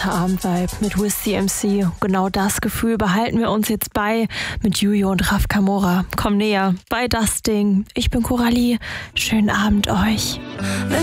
Vaterabend-Vibe mit Wiz MC. Genau das Gefühl behalten wir uns jetzt bei mit Jujo und Raf Kamora. Komm näher bei das Ding. Ich bin Coralie. Schönen Abend euch.